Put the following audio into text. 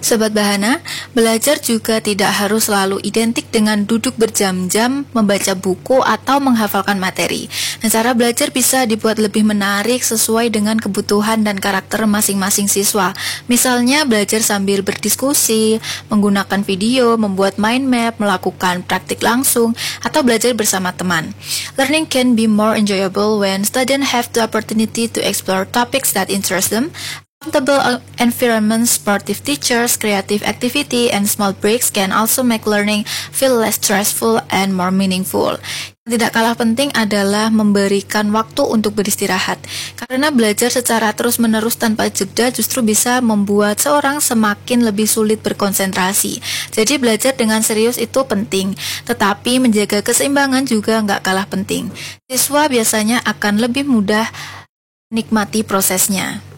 Sobat Bahana, belajar juga tidak harus selalu identik dengan duduk berjam-jam, membaca buku, atau menghafalkan materi. Nah, cara belajar bisa dibuat lebih menarik sesuai dengan kebutuhan dan karakter masing-masing siswa. Misalnya, belajar sambil berdiskusi, menggunakan video, membuat mind map, melakukan praktik langsung, atau belajar bersama teman. Learning can be more enjoyable when students have the opportunity to explore topics that interest them. Comfortable environments, sportive teachers, creative activity, and small breaks can also make learning feel less stressful and more meaningful. Tidak kalah penting adalah memberikan waktu untuk beristirahat, karena belajar secara terus-menerus tanpa jeda justru bisa membuat seorang semakin lebih sulit berkonsentrasi. Jadi belajar dengan serius itu penting, tetapi menjaga keseimbangan juga nggak kalah penting. Siswa biasanya akan lebih mudah menikmati prosesnya.